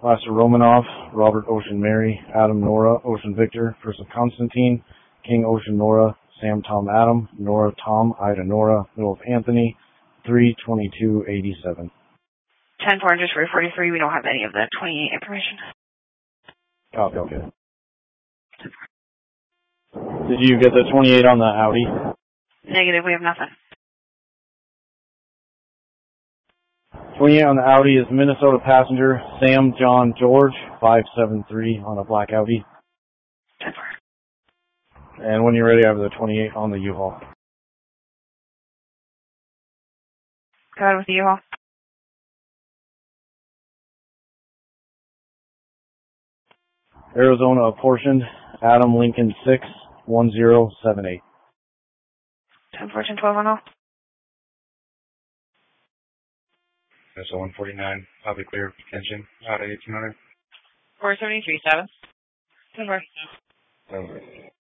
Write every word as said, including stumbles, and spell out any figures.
Lester Romanov, Robert Ocean Mary, Adam Nora, Ocean Victor, First of Constantine, King Ocean Nora, Sam Tom Adam, Nora Tom, Ida Nora, Middle of Anthony, three twenty-two eighty-seven. ten four underscore forty-three, we don't have any of the twenty-eight information. Copy, okay. Did you get the twenty-eight on the Audi? Negative, we have nothing. twenty-eight on the Audi is Minnesota passenger Sam John George, five seven three on a black Audi. ten four. And when you're ready, I have the twenty-eight on the U-Haul. Go ahead with the U-Haul. Arizona apportioned, Adam Lincoln six, one zero seven eight. ten fourteen twelve on all. That's a one forty-nine, probably clear attention, out of eighteen hundred. four seventy-three, seven. ten four. Okay.